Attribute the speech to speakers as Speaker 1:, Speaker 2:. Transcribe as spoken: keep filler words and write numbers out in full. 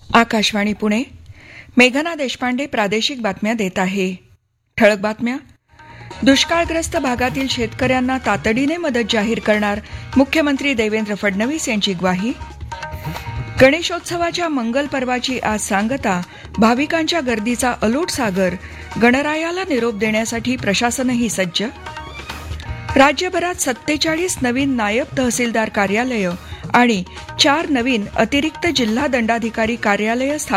Speaker 1: आकाशवाणी पुणे. मेघना देशपांडे प्रादेशिक बातम्या देत आहे. ठळक बातम्या. दुष्काळग्रस्त भागातील शेतकऱ्यांना तातडीने मदत जाहीर करणार मुख्यमंत्री देवेंद्र फडणवीस यांची ग्वाही. गणेशोत्सवाच्या मंगल पर्वाची आज सांगता. भाविकांच्या गर्दीचा अलोट सागर. गणरायाला निरोप देण्यासाठी प्रशासनही सज्ज. राज्यभरात सत्तेचाळीस नवीन नायब तहसीलदार कार्यालयं आणि चार नवीन अतिरिक्त जिल्हा दंडाधिकारी कार्यालयं